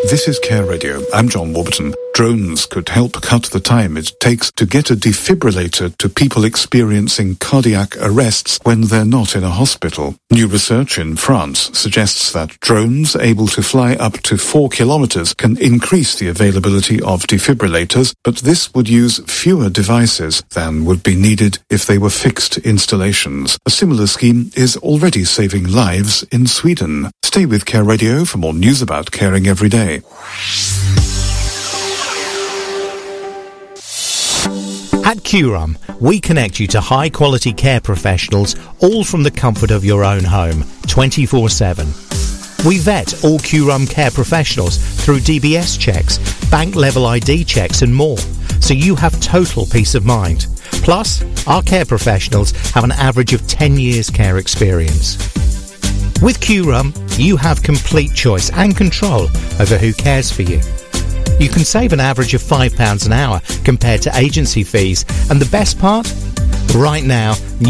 This is Care Radio. I'm John Warburton. Drones could help cut the time it takes to get a defibrillator to people experiencing cardiac arrests when they're not in a hospital. New research in France suggests that drones able to fly up to 4 kilometers can increase the availability of defibrillators, but this would use fewer devices than would be needed if they were fixed installations. A similar scheme is already saving lives in Sweden. Stay with Care Radio for more news about caring every day. At QRUM, we connect you to high-quality care professionals, all from the comfort of your own home, 24/7. We vet all QRUM care professionals through DBS checks, bank-level ID checks and more, so you have total peace of mind. Plus, our care professionals have an average of 10 years care experience. With QRUM, you have complete choice and control over who cares for you. You can save an average of £5 an hour compared to agency fees. And the best part? Right now,